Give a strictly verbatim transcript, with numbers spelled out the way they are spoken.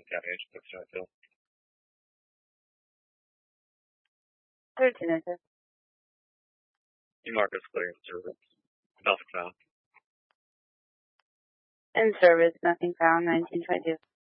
County Engine Smithfield. thirteen inches. You mark us clear in service. Nothing found. In service, nothing found, nineteen twenty-two.